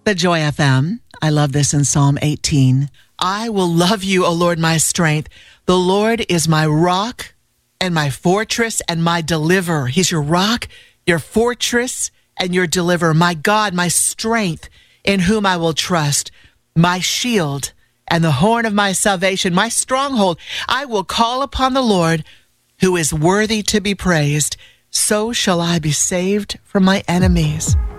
The Joy FM. I love this in Psalm 18. I will love you, O Lord, my strength. The Lord is my rock and my fortress and my deliverer. He's your rock, your fortress, and your deliverer. My God, my strength, in whom I will trust. My shield and the horn of my salvation, my stronghold. I will call upon the Lord, who is worthy to be praised. So shall I be saved from my enemies.